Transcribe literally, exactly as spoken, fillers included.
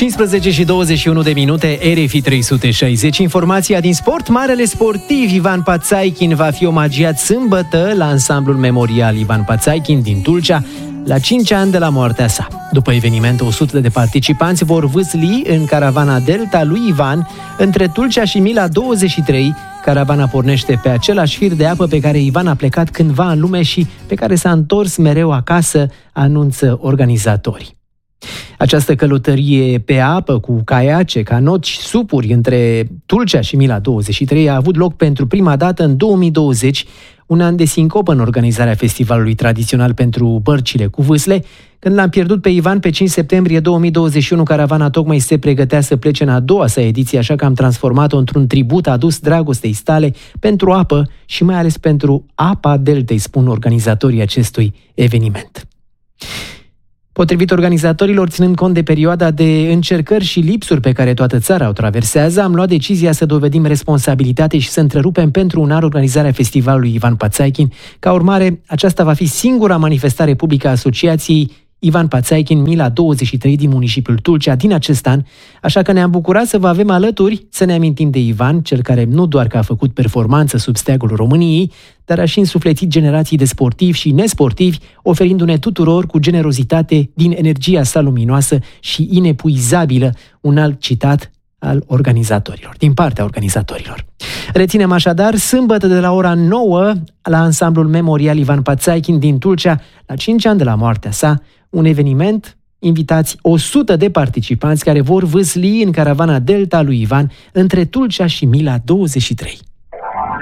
cincisprezece și douăzeci și unu de minute, R F I trei sute șaizeci. Informația din sport. Marele sportiv Ivan Pațaichin va fi omagiat sâmbătă la ansamblul memorial Ivan Pațaichin din Tulcea, la cinci ani de la moartea sa. După eveniment, o sută de participanți vor vâsli în caravana Delta lui Ivan între Tulcea și Mila douăzeci și trei. Caravana pornește pe același fir de apă pe care Ivan a plecat cândva în lume și pe care s-a întors mereu acasă, anunță organizatorii. Această călătorie pe apă cu caiace, canoci, supuri între Tulcea și Mila douăzeci și trei a avut loc pentru prima dată în două mii douăzeci, un an de sincopă în organizarea festivalului tradițional pentru bărcile cu vâsle. Când l-am pierdut pe Ivan pe cinci septembrie două mii douăzeci și unu, caravana tocmai se pregătea să plece în a doua sa ediție, așa că am transformat-o într-un tribut adus dragostei sale pentru apă și mai ales pentru apa deltei, spun organizatorii acestui eveniment. Potrivit organizatorilor, ținând cont de perioada de încercări și lipsuri pe care toată țara o traversează, am luat decizia să dovedim responsabilitate și să întrerupem pentru un an organizarea festivalului Ivan Pațaichin. Ca urmare, aceasta va fi singura manifestare publică a Asociației Ivan Pațaichin Mila douăzeci și trei din municipiul Tulcea din acest an, așa că ne-am bucurat să vă avem alături, să ne amintim de Ivan, cel care nu doar că a făcut performanță sub steagul României, dar a și însuflețit generații de sportivi și nesportivi, oferindu-ne tuturor cu generozitate din energia sa luminoasă și inepuizabilă, un alt citat al organizatorilor, din partea organizatorilor. Reținem așadar, sâmbătă de la ora nouă, la ansamblul memorial Ivan Pațaichin din Tulcea, la cinci ani de la moartea sa, un eveniment, invitați o sută de participanți care vor vâsli în caravana Delta lui Ivan între Tulcea și Mila douăzeci și trei.